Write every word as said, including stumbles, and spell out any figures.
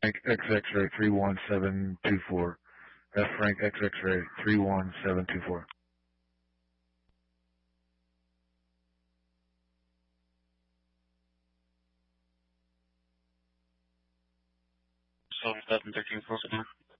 Frank X X-ray three one seven two four. F Frank X X-ray three one seven two four. seven seven thirteen four seven.